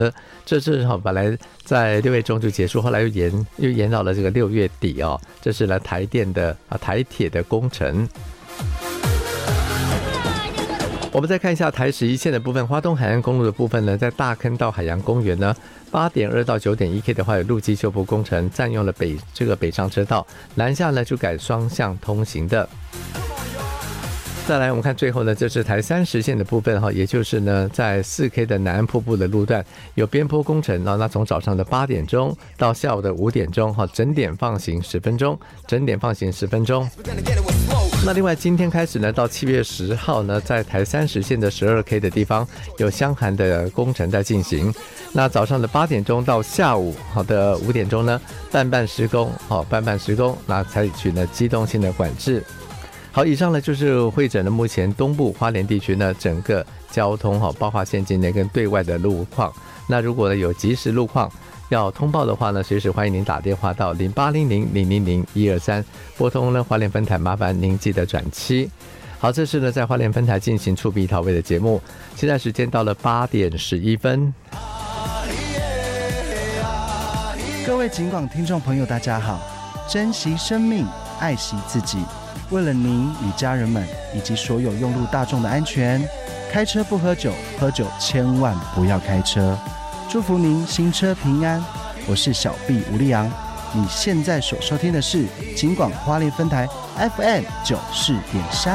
这次本来在6月中就结束，后来又延到了这个6月底哦。这是台电的台铁的工程。我们再看一下台11线的部分，花东海岸公路的部分呢，在大坑到海洋公园呢，8.2到9.1K 的话有路基修复工程，占用了北上车道，南下呢就改双向通行的。再来我们看最后呢，就是台30线的部分，也就是呢在4K 的南岸瀑布的路段有边坡工程，那从早上的8点钟到下午的5点钟，整点放行10分钟，那另外今天开始呢，到7月10号呢，在台30线的12K 的地方有湘涵的工程在进行。那早上的8点钟到下午的5点钟呢，半施工，那采取呢机动性的管制。好，以上呢就是会诊了目前东部花莲地区呢整个交通包括现境内跟对外的路况。那如果呢有即时路况要通报的话呢，随时欢迎您打电话到0800-000-123，拨通呢花莲分台，麻烦您记得转7。好，这是呢在花莲分台进行触鼻讨味的节目，现在时间到了8点11分。 各位警广听众朋友大家好，珍惜生命，爱惜自己，为了您与家人们以及所有用路大众的安全，开车不喝酒，喝酒千万不要开车。祝福您行车平安，我是小弟吴立阳。你现在所收听的是警广花莲分台 FM 94.3。